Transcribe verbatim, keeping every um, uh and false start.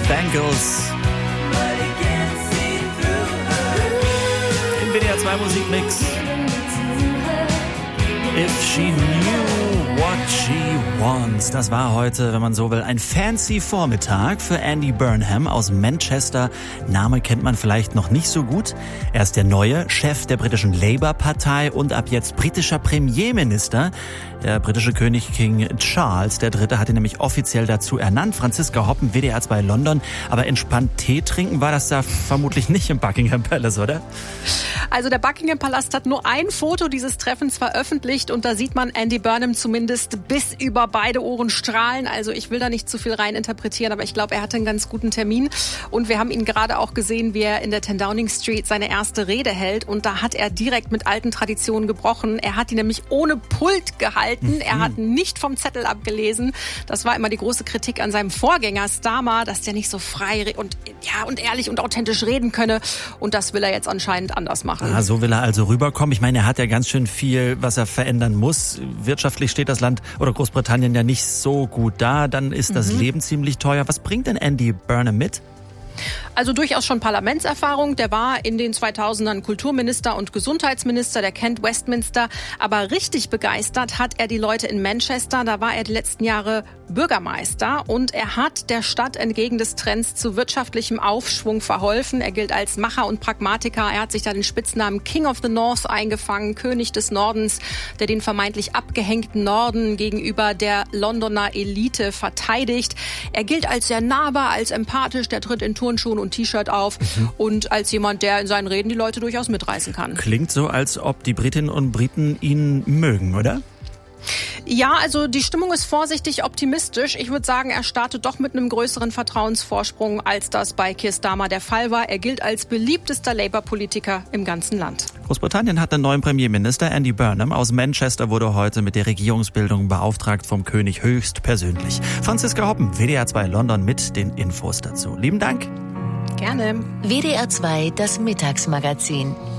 Bangles. Im W D R zwei Musikmix. If she knew what she wants. Das war heute, wenn man so will, ein fancy Vormittag für Andy Burnham aus Manchester. Name kennt man vielleicht noch nicht so gut. Er ist der neue Chef der britischen Labour-Partei und ab jetzt britischer Premierminister. Der britische König King Charles der Dritte hat ihn nämlich offiziell dazu ernannt. Franziska Hoppen, W D R zwei London. Aber entspannt Tee trinken war das da vermutlich nicht im Buckingham Palace, oder? Also der Buckingham Palast hat nur ein Foto dieses Treffens veröffentlicht und da sieht man Andy Burnham zumindest bis über beide Ohren strahlen. Also ich will da nicht zu viel rein interpretieren, aber ich glaube, er hatte einen ganz guten Termin. Und wir haben ihn gerade auch gesehen, wie er in der ten Downing Street seine erste Rede hält. Und da hat er direkt mit alten Traditionen gebrochen. Er hat die nämlich ohne Pult gehalten. Mhm. Er hat nicht vom Zettel abgelesen. Das war immer die große Kritik an seinem Vorgänger Starmer, dass der nicht so frei und, ja, und ehrlich und authentisch reden könne. Und das will er jetzt anscheinend anders machen. Ah, so will er also rüberkommen. Ich meine, er hat ja ganz schön viel, was er verändern muss. Wirtschaftlich steht das Land oder Großbritannien ja nicht so gut da. Dann ist das mhm. Leben ziemlich teuer. Was bringt denn Andy Burnham mit? Also durchaus schon Parlamentserfahrung. Der war in den zweitausendern Kulturminister und Gesundheitsminister, der kennt Westminster. Aber richtig begeistert hat er die Leute in Manchester. Da war er die letzten Jahre Bürgermeister und er hat der Stadt entgegen des Trends zu wirtschaftlichem Aufschwung verholfen. Er gilt als Macher und Pragmatiker. Er hat sich da den Spitznamen King of the North eingefangen, König des Nordens, der den vermeintlich abgehängten Norden gegenüber der Londoner Elite verteidigt. Er gilt als sehr nahbar, als empathisch, der tritt in Turnschuhen und T-Shirt auf mhm. und als jemand, der in seinen Reden die Leute durchaus mitreißen kann. Klingt so, als ob die Britinnen und Briten ihn mögen, oder? Ja, also die Stimmung ist vorsichtig optimistisch. Ich würde sagen, er startet doch mit einem größeren Vertrauensvorsprung, als das bei Keir Starmer der Fall war. Er gilt als beliebtester Labour-Politiker im ganzen Land. Großbritannien hat einen neuen Premierminister. Andy Burnham aus Manchester wurde heute mit der Regierungsbildung beauftragt vom König höchstpersönlich. Franziska Hoppen, W D R zwei London mit den Infos dazu. Lieben Dank. Gerne. W D R zwei, das Mittagsmagazin.